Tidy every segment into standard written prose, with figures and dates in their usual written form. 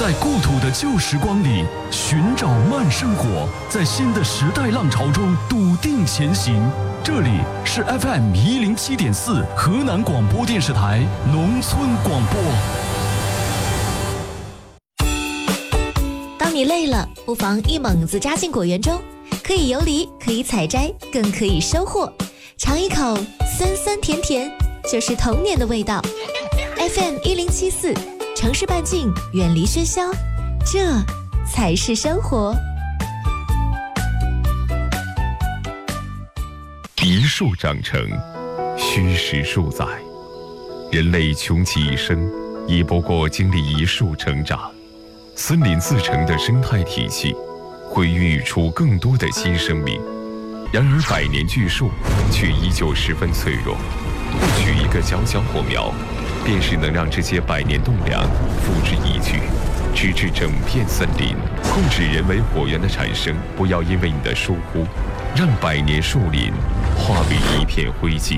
在故土的旧时光里寻找慢生活，在新的时代浪潮中笃定前行。这里是 FM107.4 河南广播电视台农村广播。 当你累了，不妨一猛子扎进果园中，可以游离，可以采摘，更可以收获。尝一口酸酸甜甜，就是童年的味道。FM1074，城市半径，远离喧嚣，这才是生活。 一树长成，虚实数载。人类穷其一生，亦不过经历一树成长。森林自成的生态体系，会孕育出更多的新生命。然而百年巨树却依旧十分脆弱，不取一个小小火苗，便是能让这些百年栋梁付之一炬，直至整片森林。控制人为火源的产生，不要因为你的疏忽，让百年树林化为一片灰烬。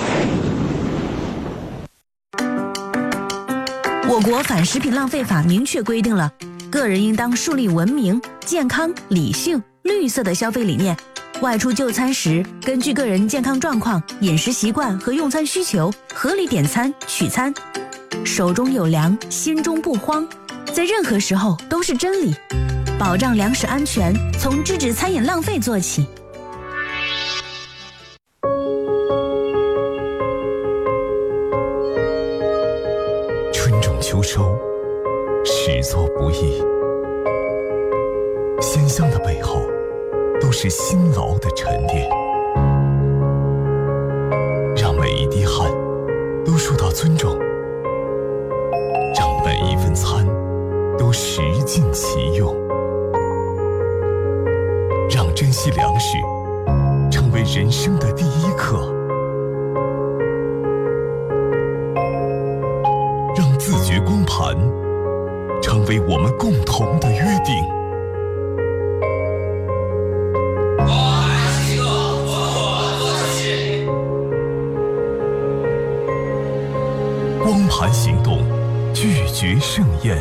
我国反食品浪费法明确规定了，个人应当树立文明、健康、理性、绿色的消费理念。外出就餐时，根据个人健康状况、饮食习惯和用餐需求，合理点餐取餐。手中有粮，心中不慌，在任何时候都是真理。保障粮食安全，从制止餐饮浪费做起。 春种秋收，实作不易。鲜香的背后，都是辛劳的沉淀。让每一滴汗都受到尊重，让每一份餐都食尽其用，让珍惜粮食成为人生的第一课，让自觉光盘成为我们共同的约定。光盘行动，拒绝盛宴。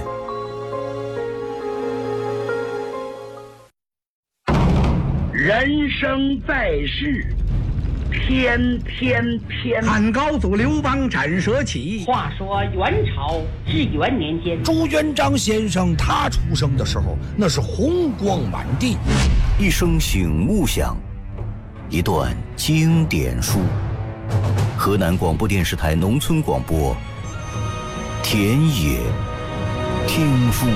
人生在世，天天天。 汉高祖刘邦斩蛇起。 话说元朝至元年间， 朱元璋先生他出生的时候，那是红光满地。 一声醒目响，一段经典书。河南广播电视台农村广播，田野听书。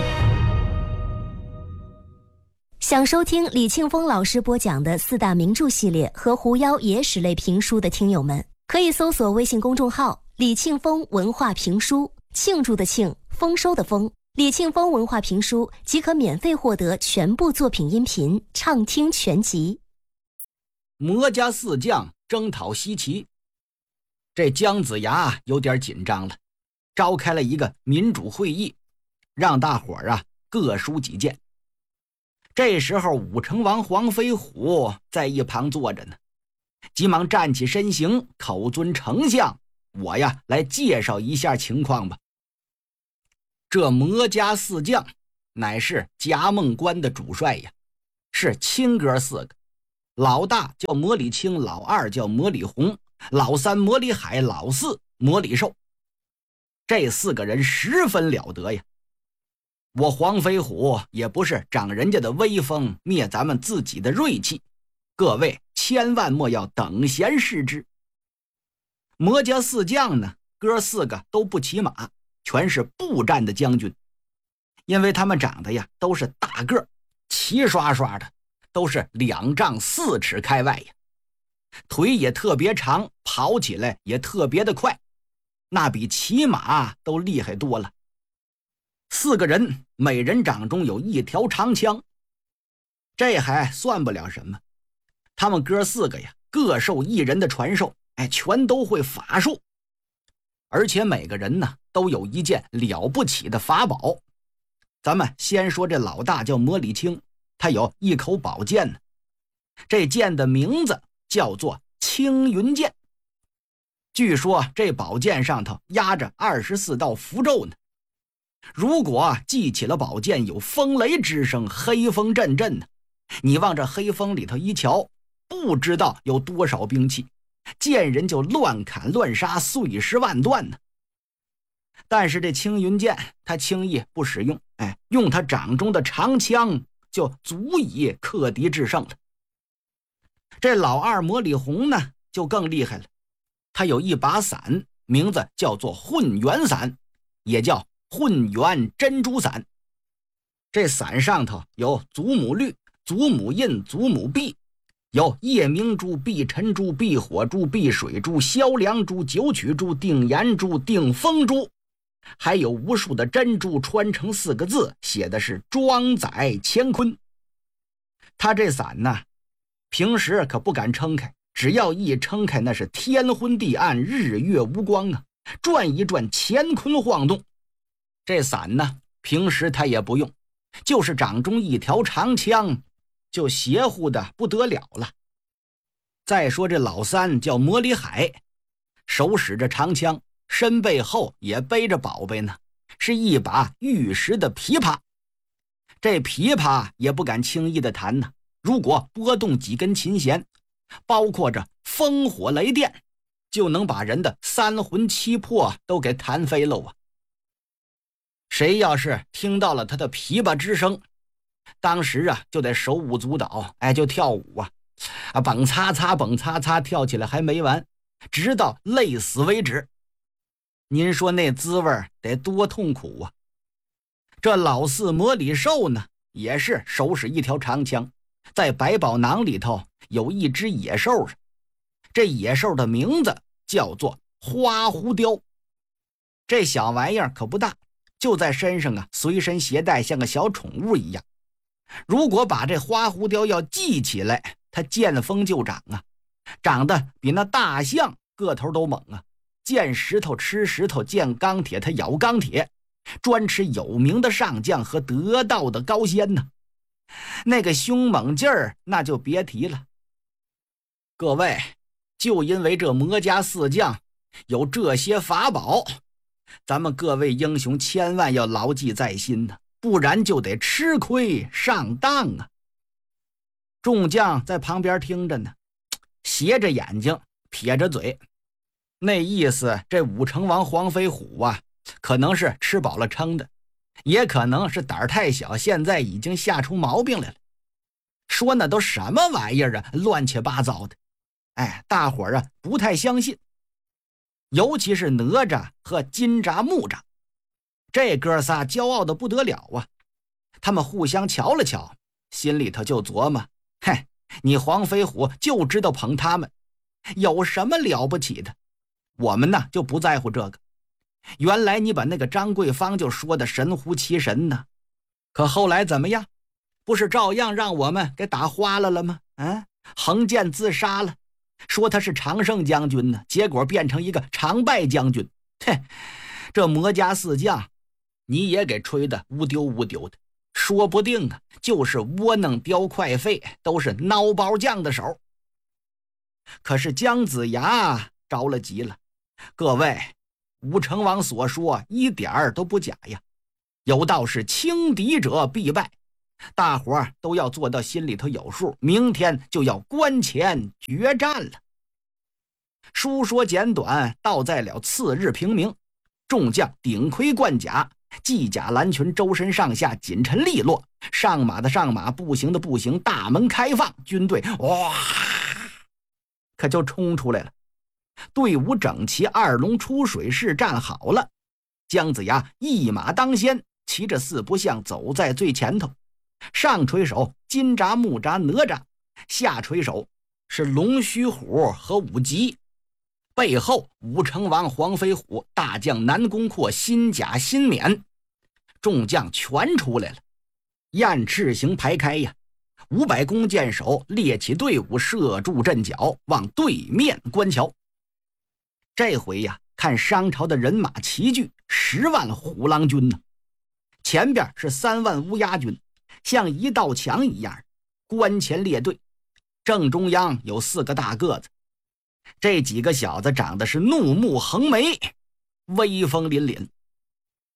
想收听李庆峰老师播讲的四大名著系列和狐妖野史类评书的听友们，可以搜索微信公众号李庆峰文化评书，庆祝的庆，丰收的丰，李庆峰文化评书即可免费获得全部作品音频畅听全集。 魔家四将征讨西岐，这姜子牙有点紧张了，召开了一个民主会议，让大伙儿各抒己见。这时候武成王黄飞虎在一旁坐着呢，急忙站起身形，口尊丞相，我来介绍一下情况吧。这魔家四将乃是夹梦关的主帅呀，是亲哥四个，老大叫魔里青，老二叫魔里红，老三魔里海，老四魔里寿。这四个人十分了得呀。我黄飞虎也不是长人家的威风，灭咱们自己的锐气，各位千万莫要等闲视之。魔家四将呢，哥四个都不骑马，全是步战的将军，因为他们长得都是大个，齐刷刷的，都是2丈4尺开外呀，腿也特别长，跑起来也特别的快，那比骑马都厉害多了。四个人每人掌中有一条长枪，这还算不了什么，他们哥四个各受一人的传授，全都会法术，而且每个人呢都有一件了不起的法宝。咱们先说这老大叫魔里青，他有一口宝剑呢，这剑的名字叫做青云剑。据说这宝剑上头压着24道符咒呢， 如果记起了宝剑，有风雷之声，黑风阵阵呢。你往这黑风里头一瞧，不知道有多少兵器，见人就乱砍乱杀，碎尸万段呢。但是这青云剑他轻易不使用，用他掌中的长枪就足以克敌制胜了。这老二魔里红呢就更厉害了，他有一把伞，名字叫做混元伞，也叫混元珍珠伞。这伞上头有祖母绿、祖母印、祖母碧，有夜明珠、碧晨珠、碧火珠、碧水珠、萧梁珠、九曲珠、定颜珠、定风珠，还有无数的珍珠穿成4个字，写的是装载乾坤。他这伞呢，平时可不敢撑开，只要一撑开，那是天昏地暗，日月无光啊，转一转，乾坤晃动。这伞呢，平时他也不用，就是掌中一条长枪，就邪乎的不得了了。再说这老三叫魔里海，手使着长枪，身背后也背着宝贝呢，是一把玉石的琵琶。这琵琶也不敢轻易的弹呢，如果拨动几根琴弦，包括着烽火雷电，就能把人的3魂7魄都给弹飞了啊！谁要是听到了他的琵琶之声，当时啊就得手舞足蹈，就跳舞啊，蹦擦擦蹦擦擦，跳起来还没完，直到累死为止。您说那滋味得多痛苦啊！这老四魔里寿呢，也是手使一条长枪，在百宝囊里头有一只野兽，这野兽的名字叫做花狐雕。这小玩意儿可不大，就在身上随身携带，像个小宠物一样。如果把这花狐雕要记起来，它见风就长啊，长得比那大象个头都猛啊，见石头吃石头，见钢铁它咬钢铁，专吃有名的上将和得道的高仙呢。那个凶猛劲儿那就别提了。各位，就因为这魔家4将有这些法宝，咱们各位英雄千万要牢记在心呢，不然就得吃亏上当啊！众将在旁边听着呢，斜着眼睛撇着嘴，那意思这武成王黄飞虎啊，可能是吃饱了撑的，也可能是胆儿太小，现在已经吓出毛病来了。说那都什么玩意儿啊，乱七八糟的。大伙儿不太相信，尤其是哪吒和金吒木吒，这哥仨骄傲的不得了啊！他们互相瞧了瞧，心里头就琢磨，你黄飞虎就知道捧他们，有什么了不起的？我们呢就不在乎这个。原来你把那个张桂芳就说的神乎其神呢，可后来怎么样？不是照样让我们给打花了吗？横剑自杀了，说他是常胜将军呢，结果变成一个常败将军。这魔家4将你也给吹得乌丢乌丢的，说不定就是窝囊叼快费，都是孬包将的手。可是姜子牙着了急了，各位，武成王所说一点儿都不假呀，有道是轻敌者必败，大伙儿都要做到心里头有数，明天就要关前决战了。书说简短，道在了次日平明，众将顶盔贯甲，系甲蓝裙，周身上下紧陈利落，上马的上马，步行的步行，大门开放，军队哇可就冲出来了。队伍整齐，二龙出水式站好了。姜子牙一马当先，骑着4不像走在最前头，上垂手金吒木吒哪吒，下垂手是龙须虎和武吉，背后武成王黄飞虎，大将南宫阔，新甲新冕，众将全出来了，雁翅形排开呀，500弓箭手列起队伍，射住阵脚，往对面观瞧。这回看商朝的人马齐聚10万虎狼军呢，前边是3万乌鸦军，像一道墙一样，关前列队，正中央有4个大个子，这几个小子长得是怒目横眉，威风凛凛。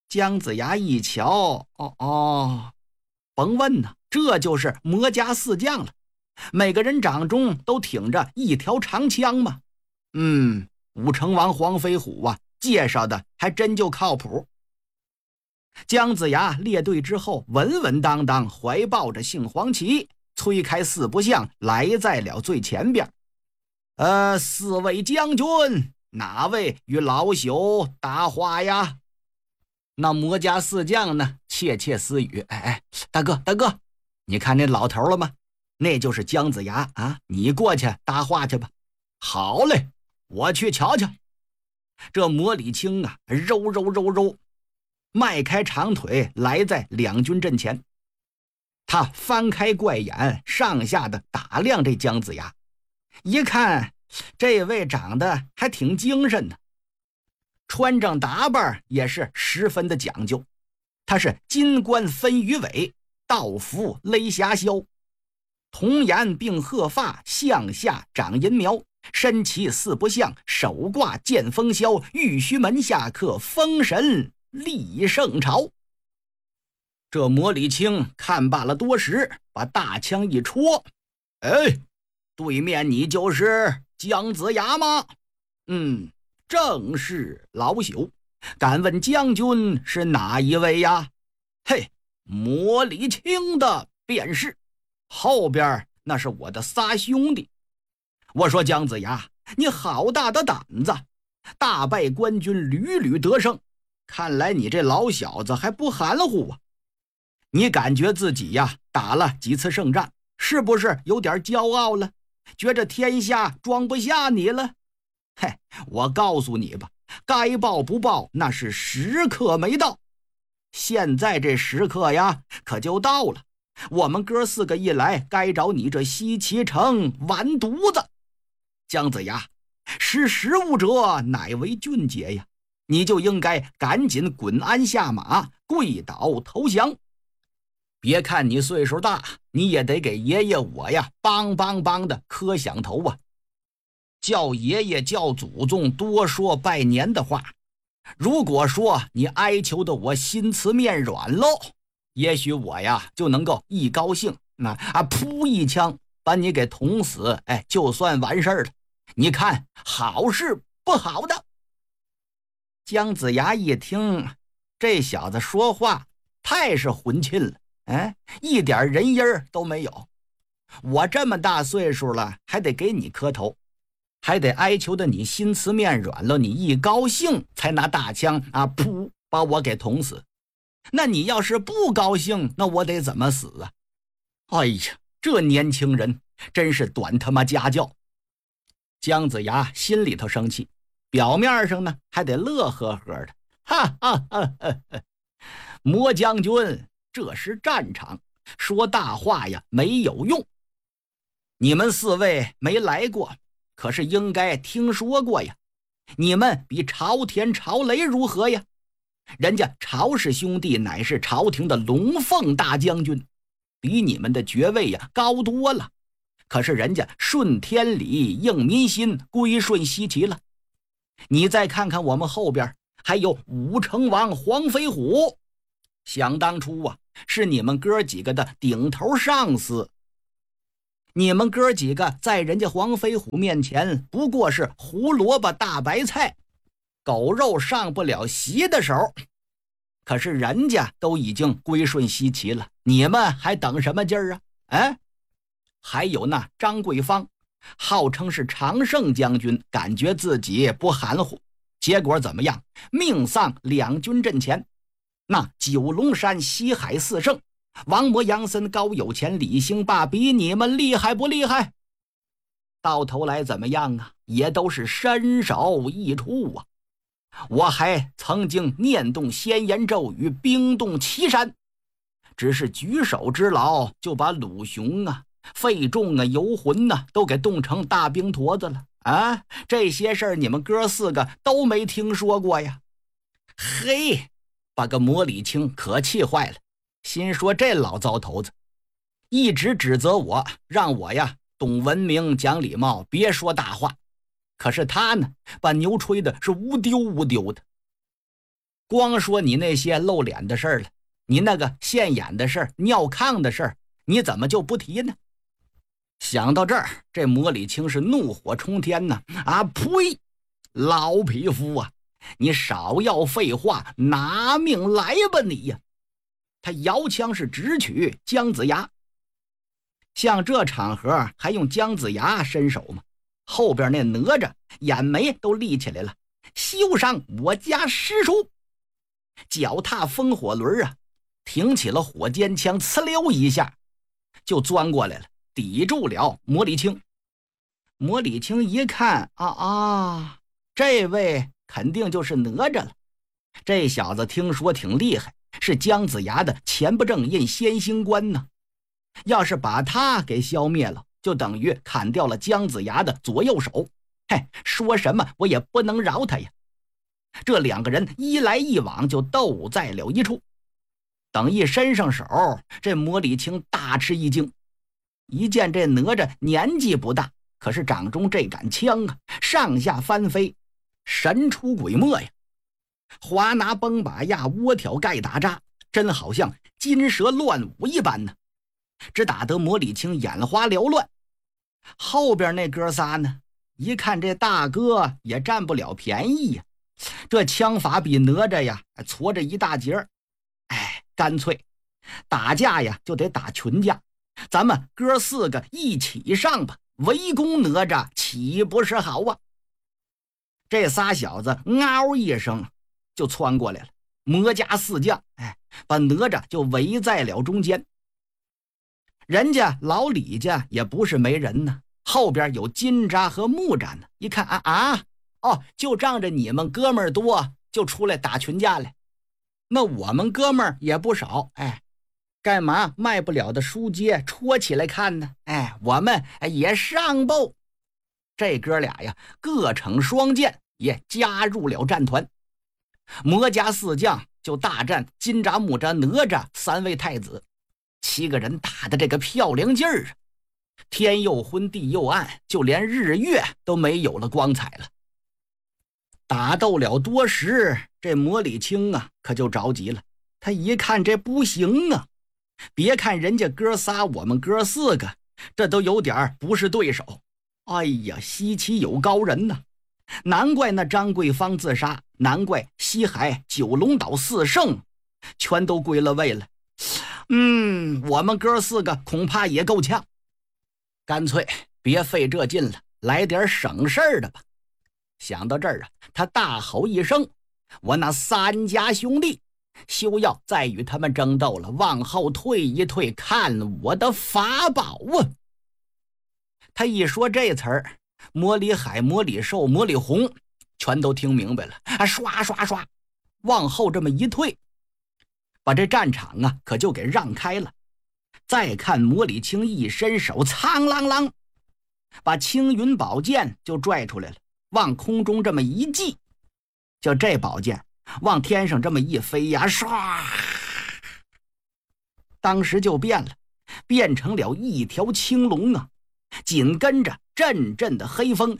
姜子牙一瞧，甭问呐，这就是魔家四将了。每个人掌中都挺着一条长枪嘛。武成王黄飞虎啊，介绍的还真就靠谱。姜子牙列队之后，稳稳当当怀抱着杏黄旗，催开四不像，来在了最前边。四位将军，哪位与老朽搭话呀？那魔家四将呢，窃窃私语：大哥，你看那老头了吗？那就是姜子牙啊，你过去搭话去吧。好嘞，我去瞧瞧。这魔礼青啊，揉，迈开长腿来在两军阵前。他翻开怪眼，上下的打量这姜子牙，一看这位长得还挺精神的，穿着打扮也是十分的讲究。他是金冠分鱼尾，道服勒霞霄，铜颜并鹤发，向下长银苗，身骑四不像，手挂剑锋箫，玉须门下刻封神立圣朝。这魔礼青看罢了多时，把大枪一戳：对面你就是姜子牙吗？正是，老朽。敢问将军是哪一位呀？魔礼青的便是，后边那是我的仨兄弟。我说姜子牙，你好大的胆子，大败官军，屡屡得胜，看来你这老小子还不含糊啊。你感觉自己呀打了几次胜战，是不是有点骄傲了？觉着天下装不下你了？我告诉你吧，该报不报，那是时刻没到。现在这时刻呀，可就到了。我们哥四个一来，该找你这西岐城完犊子。姜子牙，识时务者乃为俊杰呀，你就应该赶紧滚鞍下马，跪倒投降。别看你岁数大，你也得给爷爷我呀梆的磕响头啊，叫爷爷叫祖宗多说拜年的话。如果说你哀求的我心慈面软喽，也许我呀就能够一高兴，噗一枪把你给捅死，就算完事儿了。你看好是不好的？姜子牙一听，这小子说话太是混气了，一点人音儿都没有。我这么大岁数了，还得给你磕头，还得哀求的你心慈面软了，你一高兴才拿大枪噗把我给捅死。那你要是不高兴，那我得怎么死啊？这年轻人真是短他妈家教。姜子牙心里头生气，表面上呢还得乐呵呵的，哈哈哈哈！魔将军，这是战场，说大话呀没有用。你们四位没来过，可是应该听说过呀。你们比朝田、朝雷如何呀？人家朝氏兄弟乃是朝廷的龙凤大将军，比你们的爵位呀高多了。可是人家顺天理，应民心，归顺西岐了。你再看看我们后边，还有武成王黄飞虎，想当初啊，是你们哥几个的顶头上司。你们哥几个在人家黄飞虎面前不过是胡萝卜大白菜，狗肉上不了席的手。可是人家都已经归顺西岐了，你们还等什么劲儿啊？还有那张桂芳，号称是常胜将军，感觉自己不含糊，结果怎么样？命丧两军阵前。那九龙山西海四圣，王魔、杨森、高有钱、李兴霸，比你们厉害不厉害？到头来怎么样啊？也都是身首异处啊！我还曾经念动仙言咒语，冰冻岐山，只是举手之劳，就把鲁雄费仲游魂都给冻成大冰坨子了这些事儿你们哥四个都没听说过呀？把个魔礼青可气坏了，心说这老糟头子一直指责我，让我呀懂文明讲礼貌，别说大话。可是他呢，把牛吹的是无丢的。 光说你那些露脸的事儿了，你那个现眼的事儿、尿炕的事儿，你怎么就不提呢？想到这儿，这魔礼卿是怒火冲天呐！啊呸！老匹夫啊，你少要废话，拿命来吧你呀！他摇枪是直取姜子牙。像这场合还用姜子牙伸手吗？后边那哪吒眼眉都立起来了，休伤我家师叔！脚踏风火轮啊，挺起了火尖枪，呲溜一下就钻过来了，抵住了魔礼卿。魔礼卿一看这位肯定就是哪吒了。这小子听说挺厉害，是姜子牙的前不正印先行官呢。要是把他给消灭了，就等于砍掉了姜子牙的左右手。嘿，说什么我也不能饶他呀！这两个人一来一往就斗在了一处。等一伸上手，这魔礼卿大吃一惊，一见这哪吒年纪不大，可是掌中这杆枪啊，上下翻飞，神出鬼没呀！华拿崩把呀，窝挑盖打扎，真好像金蛇乱舞一般呢。只打得魔礼卿眼花缭乱。后边那哥仨呢，一看这大哥也占不了便宜呀，这枪法比哪吒呀矬着一大截儿。干脆打架呀就得打群架，咱们哥四个一起上吧，围攻哪吒岂不是好啊？这仨小子嗷一声就窜过来了，魔家四将把哪吒就围在了中间。人家老李家也不是没人呢，后边有金吒和木吒呢。一看就仗着你们哥们儿多，就出来打群架来。那我们哥们儿也不少，干嘛卖不了的书街戳起来看呢？我们也上报。这哥俩呀，各逞双剑，也加入了战团。魔家四将就大战金吒、木吒、哪吒三位太子，7个人打的这个漂亮劲儿啊！天又昏地又暗，就连日月都没有了光彩了。打斗了多时，这魔礼卿啊可就着急了。他一看这不行啊，别看人家哥仨，我们哥4个这都有点不是对手。哎呀，西岐有高人呐，难怪那张桂芳自杀，难怪西海九龙岛4圣全都归了位了。我们哥4个恐怕也够呛，干脆别费这劲了，来点省事儿的吧。想到这儿啊，他大吼一声：“我那3家兄弟，休要再与他们争斗了，往后退一退，看我的法宝啊！”他一说这词儿，魔礼海、魔礼寿、魔礼红全都听明白了，刷刷刷往后这么一退，把这战场啊可就给让开了。再看魔礼卿一伸手，苍啷啷把青云宝剑就拽出来了，往空中这么一击，就这宝剑往天上这么一飞呀，唰，当时就变了，变成了一条青龙啊！紧跟着阵阵的黑风，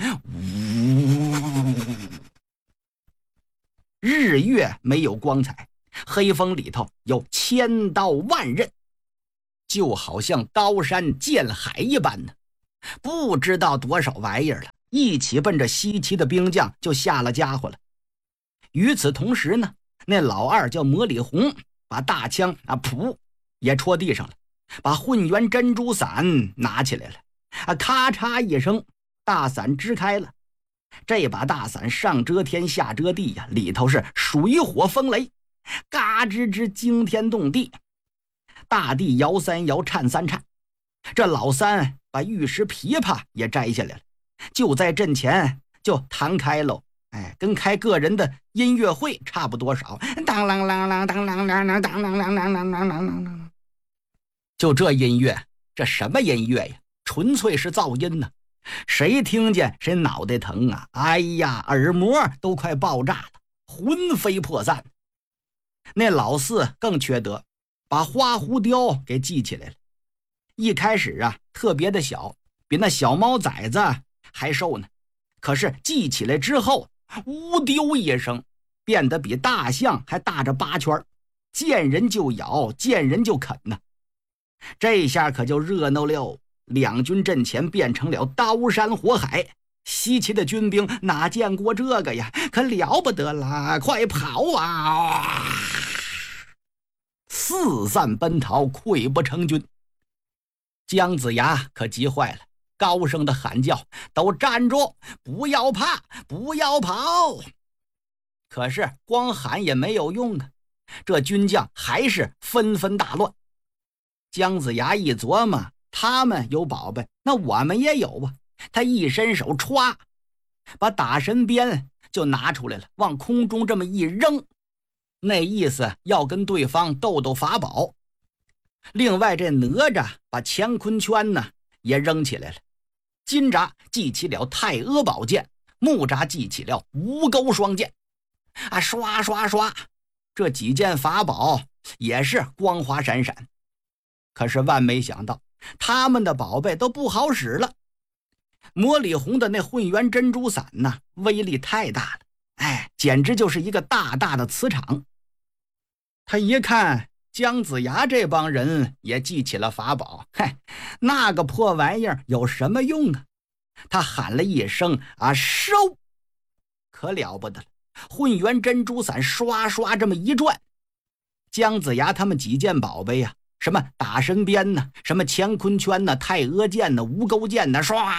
日月没有光彩，黑风里头有千刀万刃，就好像刀山剑海一般呢。不知道多少玩意儿了，一起奔着西岐的兵将就下了家伙了。与此同时呢，那老二叫魔礼红，把大枪噗也戳地上了，把混元珍珠伞拿起来了，咔嚓一声，大伞支开了。这把大伞上遮天下遮地呀，里头是水火风雷，嘎吱吱惊天动地，大地摇3摇，颤3颤。这老三把玉石琵琶也摘下来了，就在阵前就弹开喽，跟开个人的音乐会差不多少，当啷啷啷当啷啷啷当啷啷啷啷啷啷啷。就这音乐，这什么音乐呀？纯粹是噪音呢，谁听见谁脑袋疼啊！哎呀，耳膜都快爆炸了，魂飞魄散。那老四更缺德，把花狐雕给系起来了。一开始啊，特别的小，比那小猫崽子还瘦呢。可是系起来之后，呜丢一声， 变得比大象还大着8圈，见人就咬，见人就啃呢。这下可就热闹了，两军阵前变成了刀山火海。西岐的军兵哪见过这个呀？可了不得了，快跑啊！四散奔逃，溃不成军。姜子牙可急坏了，高声的喊叫：“都站住！不要怕，不要跑！”可是光喊也没有用啊，这军将还是纷纷大乱。姜子牙一琢磨，他们有宝贝，那我们也有啊。他一伸手，歘，把打神鞭就拿出来了，往空中这么一扔，那意思要跟对方斗斗法宝。另外这哪吒把乾坤圈呢也扔起来了，金吒记起了太阿宝剑，木吒记起了无钩双剑啊，刷刷刷，这几件法宝也是光华闪闪。可是万没想到，他们的宝贝都不好使了。魔里红的那混元珍珠伞呢，威力太大了，简直就是一个大大的磁场。他一看姜子牙这帮人也记起了法宝，那个破玩意儿有什么用啊？他喊了一声啊，收！可了不得了，混元珍珠伞刷刷这么一转，姜子牙他们几件宝贝呀，什么打神鞭呢，什么乾坤圈呢，太阿剑呢，无钩剑呢，唰，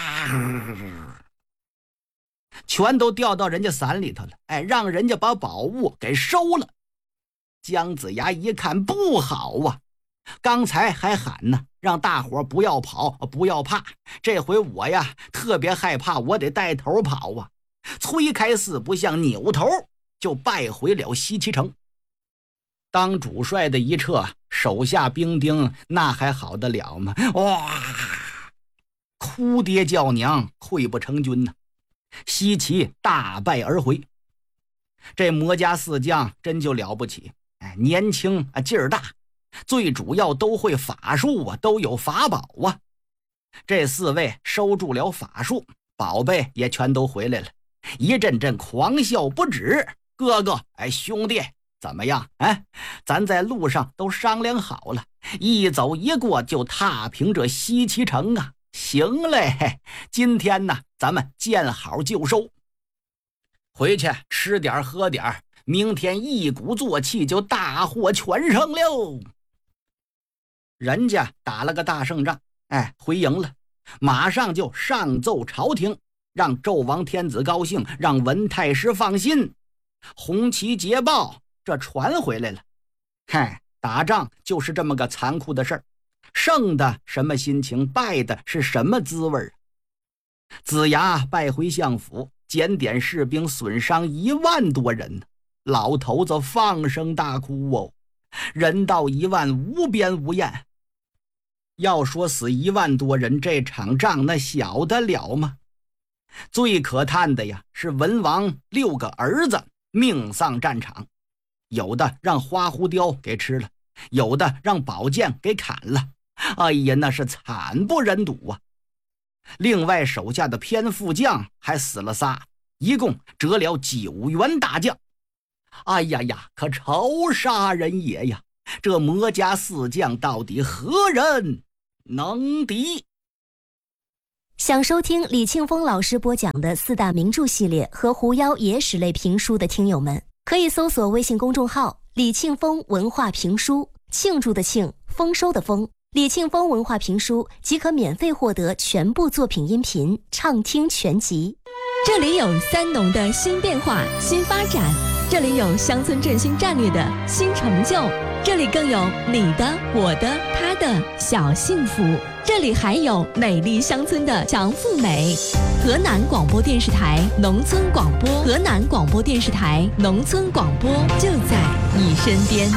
全都掉到人家伞里头了，让人家把宝物给收了。姜子牙一看不好啊，刚才还喊呢，让大伙不要跑，不要怕，这回我呀特别害怕，我得带头跑啊。崔开四不像，扭头就败回了西岐城。当主帅的一撤，手下兵丁那还好得了吗？哇，哭爹叫娘，溃不成军呢，西岐大败而回。这魔家四将真就了不起，年轻劲儿大，最主要都会法术啊，都有法宝啊。这4位收住了法术，宝贝也全都回来了，一阵阵狂笑不止。哥哥，兄弟，怎么样？咱在路上都商量好了，一走一过就踏平这西岐城啊。行嘞，今天呢，咱们见好就收，回去吃点喝点，明天一鼓作气就大获全胜了。人家打了个大胜仗，回营了，马上就上奏朝廷，让纣王天子高兴，让文太师放心。红旗捷报这传回来了，打仗就是这么个残酷的事儿，胜的什么心情，败的是什么滋味啊？子牙败回相府，检点士兵，损伤1万多人，老头子放声大哭哦，人到1万无边无厌。要说死1万多人，这场仗那小得了吗？最可叹的呀，是文王6个儿子命丧战场，有的让花狐雕给吃了，有的让宝剑给砍了，哎呀，那是惨不忍睹啊。另外手下的偏副将还死了仨，一共折了9员大将。哎呀呀，可仇杀人也呀！这魔家四将到底何人能敌？ 想收听李庆丰老师播讲的4大名著系列和狐妖野史类评书的听友们，可以搜索微信公众号李庆丰文化评书，庆祝的庆，丰收的丰，李庆丰文化评书即可免费获得全部作品音频，畅听全集。 这里有三农的新变化、新发展，这里有乡村振兴战略的新成就，这里更有你的、我的、他的小幸福，这里还有美丽乡村的强富美。河南广播电视台农村广播，河南广播电视台农村广播就在你身边。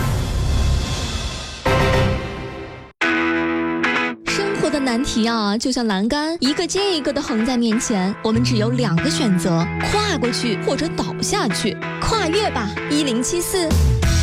的难题啊，就像栏杆一个接一个的横在面前，我们只有2个选择：跨过去或者倒下去。跨越吧，1074。